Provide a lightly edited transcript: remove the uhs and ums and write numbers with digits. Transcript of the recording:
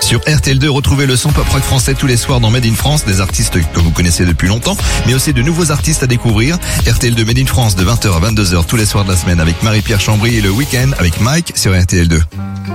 Sur RTL2, retrouvez le son pop rock français tous les soirs dans Made in France, des artistes que vous connaissez depuis longtemps, mais aussi de nouveaux artistes à découvrir. RTL2 Made in France de 20h à 22h tous les soirs de la semaine avec Marie-Pierre Chambry et le week-end avec Mike sur RTL2.